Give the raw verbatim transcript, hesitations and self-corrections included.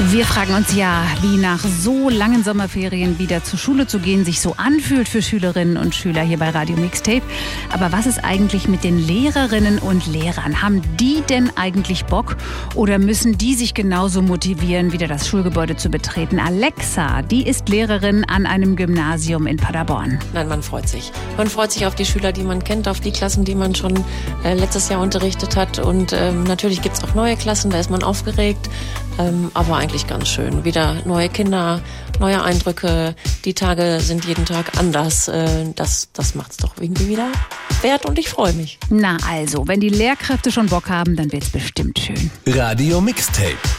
Wir fragen uns ja, wie nach so langen Sommerferien wieder zur Schule zu gehen sich so anfühlt für Schülerinnen und Schüler hier bei Radio Mixtape. Aber was ist eigentlich mit den Lehrerinnen und Lehrern? Haben die denn eigentlich Bock oder müssen die sich genauso motivieren, wieder das Schulgebäude zu betreten? Alexa, die ist Lehrerin an einem Gymnasium in Paderborn. Nein, man freut sich. Man freut sich auf die Schüler, die man kennt, auf die Klassen, die man schon äh, letztes Jahr unterrichtet hat. Und ähm, natürlich gibt es auch neue Klassen, da ist man aufgeregt. Ähm, aber eigentlich ganz schön. Wieder neue Kinder, neue Eindrücke. Die Tage sind jeden Tag anders. Äh, das das macht es doch irgendwie wieder wert und ich freue mich. Na also, wenn die Lehrkräfte schon Bock haben, dann wird's bestimmt schön. Radio Mixtape.